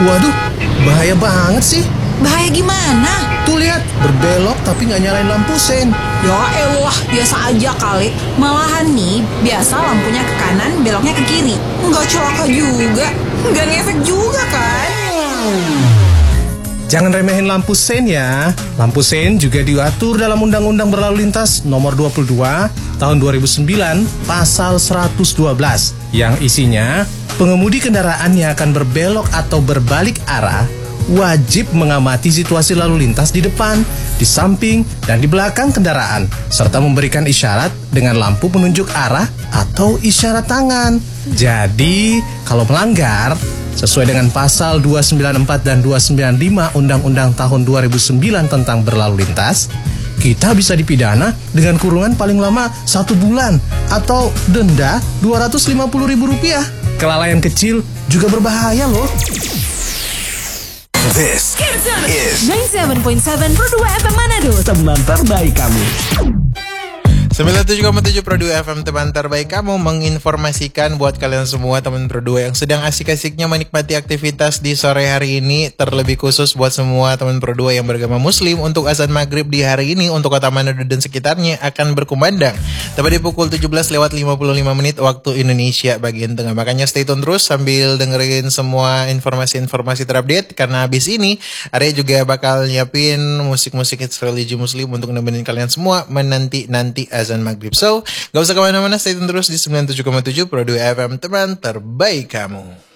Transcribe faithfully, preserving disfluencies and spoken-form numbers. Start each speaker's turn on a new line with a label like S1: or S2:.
S1: Waduh, bahaya banget sih.
S2: Bahaya gimana?
S1: Tuh lihat, berbelok tapi nggak nyalain lampu sen.
S2: Ya elah, biasa aja kali. Malahan nih, biasa lampunya ke kanan, beloknya ke kiri. Nggak celaka juga, nggak ngefek juga kan?
S1: Jangan remehin lampu sen ya. Lampu sen juga diatur dalam Undang-Undang Berlalu Lintas Nomor dua puluh dua Tahun dua ribu sembilan, Pasal seratus dua belas, yang isinya pengemudi kendaraan yang akan berbelok atau berbalik arah wajib mengamati situasi lalu lintas di depan, di samping, dan di belakang kendaraan, serta memberikan isyarat dengan lampu penunjuk arah atau isyarat tangan. Jadi, kalau melanggar, sesuai dengan pasal dua sembilan empat dan dua sembilan lima Undang-Undang tahun dua ribu sembilan tentang berlalu lintas, kita bisa dipidana dengan kurungan paling lama satu bulan atau denda dua ratus lima puluh ribu rupiah. Kelalaian kecil juga berbahaya loh.
S3: This is
S4: sembilan puluh tujuh koma tujuh Pro dua F M Manado,
S5: teman terbaik kamu.
S3: sembilan puluh tujuh koma tujuh Pro dua F M, teman terbaik kamu, menginformasikan buat kalian semua teman Pro dua yang sedang asik-asiknya menikmati aktivitas di sore hari ini. Terlebih khusus buat semua teman Pro dua yang beragama muslim, untuk azan maghrib di hari ini untuk kota Manado dan sekitarnya akan berkumandang tepat di pukul tujuh belas lewat lima puluh lima menit waktu Indonesia bagian tengah. Makanya stay tune terus sambil dengerin semua informasi-informasi terupdate, karena habis ini Arya juga bakal nyiapin musik-musik hits religi muslim untuk nemenin kalian semua menanti-nanti azan maghrib. So, gak usah kemana-mana, stay tune terus di sembilan puluh tujuh koma tujuh Pro dua F M, teman terbaik kamu.